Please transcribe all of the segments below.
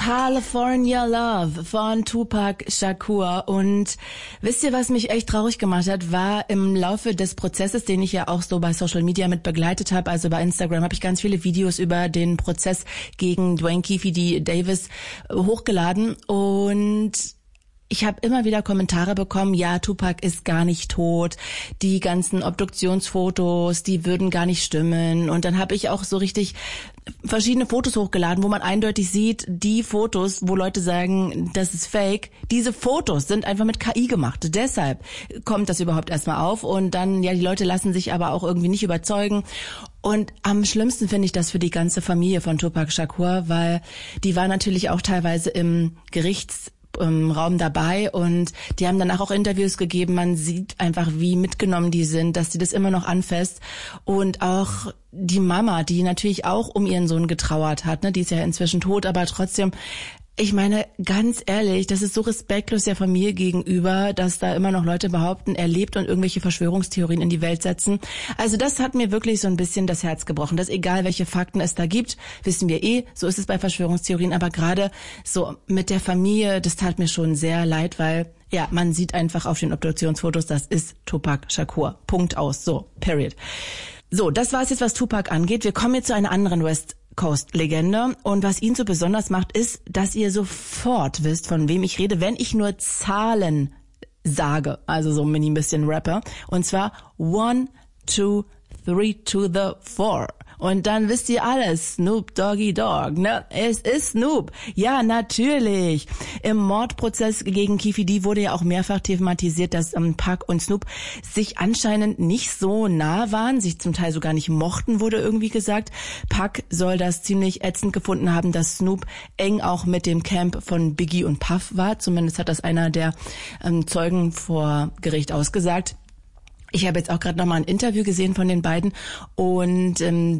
California Love von Tupac Shakur. Und wisst ihr, was mich echt traurig gemacht hat, war im Laufe des Prozesses, den ich ja auch so bei Social Media mit begleitet habe, also bei Instagram habe ich ganz viele Videos über den Prozess gegen Duane Keffe Davis hochgeladen und ich habe immer wieder Kommentare bekommen, ja, Tupac ist gar nicht tot, die ganzen Obduktionsfotos, die würden gar nicht stimmen. Und dann habe ich auch so richtig verschiedene Fotos hochgeladen, wo man eindeutig sieht, die Fotos, wo Leute sagen, das ist fake, diese Fotos sind einfach mit KI gemacht. Deshalb kommt das überhaupt erstmal auf. Und dann, ja, die Leute lassen sich aber auch irgendwie nicht überzeugen. Und am schlimmsten finde ich das für die ganze Familie von Tupac Shakur, weil die war natürlich auch teilweise im Raum dabei und die haben danach auch Interviews gegeben. Man sieht einfach, wie mitgenommen die sind, dass sie das immer noch anfasst. Und auch die Mama, die natürlich auch um ihren Sohn getrauert hat, ne, die ist ja inzwischen tot, aber trotzdem, ich meine, ganz ehrlich, das ist so respektlos der Familie gegenüber, dass da immer noch Leute behaupten, er lebt und irgendwelche Verschwörungstheorien in die Welt setzen. Also das hat mir wirklich so ein bisschen das Herz gebrochen. Dass egal, welche Fakten es da gibt, wissen wir so ist es bei Verschwörungstheorien. Aber gerade so mit der Familie, das tat mir schon sehr leid, weil ja, man sieht einfach auf den Obduktionsfotos, das ist Tupac Shakur. Punkt aus. So, period. So, das war es jetzt, was Tupac angeht. Wir kommen jetzt zu einer anderen West Coast-Legende. Und was ihn so besonders macht, ist, dass ihr sofort wisst, von wem ich rede, wenn ich nur Zahlen sage. Also so ein mini bisschen Rapper. Und zwar 1, 2, 3 to the 4. Und dann wisst ihr alles. Snoop Doggy Dogg, ne? Es ist Snoop. Ja, natürlich. Im Mordprozess gegen Keffe D wurde ja auch mehrfach thematisiert, dass Pac und Snoop sich anscheinend nicht so nah waren, sich zum Teil sogar nicht mochten, wurde irgendwie gesagt. Pac soll das ziemlich ätzend gefunden haben, dass Snoop eng auch mit dem Camp von Biggie und Puff war. Zumindest hat das einer der Zeugen vor Gericht ausgesagt. Ich habe jetzt auch gerade nochmal ein Interview gesehen von den beiden und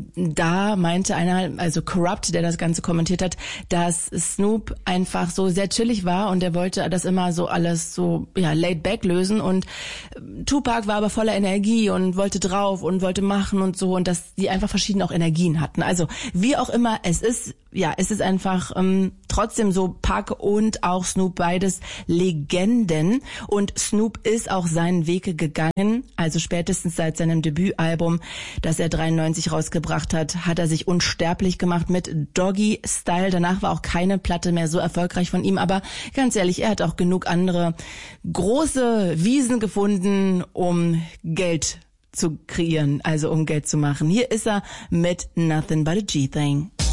da meinte einer, also Corrupt, der das Ganze kommentiert hat, dass Snoop einfach so sehr chillig war und er wollte das immer so alles so laid back lösen und Tupac war aber voller Energie und wollte drauf und wollte machen und so und dass die einfach verschiedene auch Energien hatten. Also wie auch immer, es ist einfach trotzdem so Pac und auch Snoop beides Legenden und Snoop ist auch seinen Weg gegangen. Also spätestens seit seinem Debütalbum, das er 93 rausgebracht hat, hat er sich unsterblich gemacht mit Doggy Style. Danach war auch keine Platte mehr so erfolgreich von ihm. Aber ganz ehrlich, er hat auch genug andere große Wiesen gefunden, um Geld zu kreieren, also um Geld zu machen. Hier ist er mit Nothing But a G-Thing.